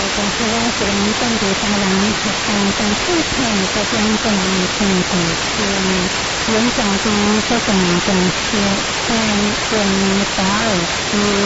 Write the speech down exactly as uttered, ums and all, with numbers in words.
公司我是人本地台湾学生在出钱这边的经济是原长的这种公司在文保尔